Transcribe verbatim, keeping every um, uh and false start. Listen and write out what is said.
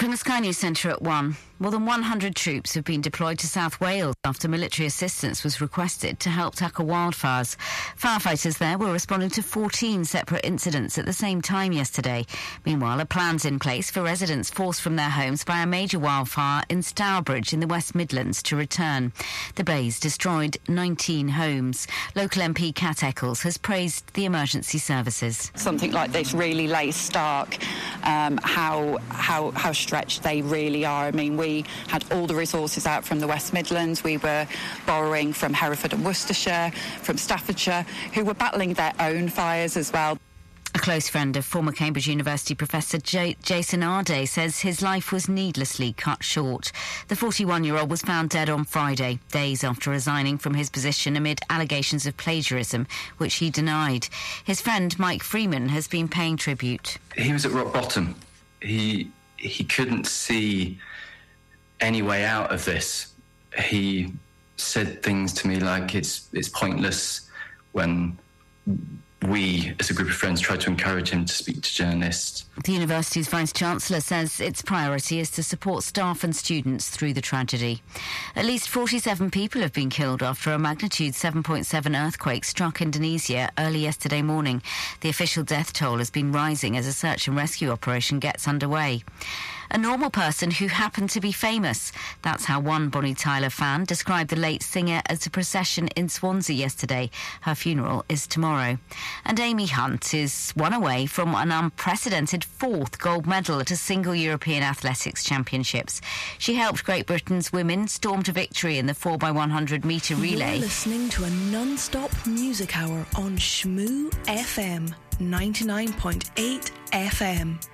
From the Sky News Centre at one. More than one hundred troops have been deployed to South Wales after military assistance was requested to help tackle wildfires. Firefighters there were responding to fourteen separate incidents at the same time yesterday. Meanwhile, a plan's in place for residents forced from their homes by a major wildfire in Stourbridge in the West Midlands to return. The blaze destroyed nineteen homes. Local M P Kat Eccles has praised the emergency services. Something like this really lays stark um, how how how stretched they really are. I mean, we had all the resources out from the West Midlands. We were borrowing from Hereford and Worcestershire, from Staffordshire, who were battling their own fires as well. A close friend of former Cambridge University Professor J- Jason Arday says his life was needlessly cut short. The forty-one-year-old was found dead on Friday, days after resigning from his position amid allegations of plagiarism, which he denied. His friend Mike Freeman has been paying tribute. He was at rock bottom. He he couldn't see any way out of this. He said things to me like it's it's pointless when we, as a group of friends, tried to encourage him to speak to journalists. The university's Vice-Chancellor says its priority is to support staff and students through the tragedy. At least forty-seven people have been killed after a magnitude seven point seven earthquake struck Indonesia early yesterday morning. The official death toll has been rising as a search and rescue operation gets underway. A normal person who happened to be famous. That's how one Bonnie Tyler fan described the late singer as a procession in Swansea yesterday. Her funeral is tomorrow. And Amy Hunt is one away from an unprecedented fourth gold medal at a single European Athletics Championships. She helped Great Britain's women storm to victory in the four by one hundred metre relay. You're listening to a non-stop music hour on Shmoo F M, ninety-nine point eight F M.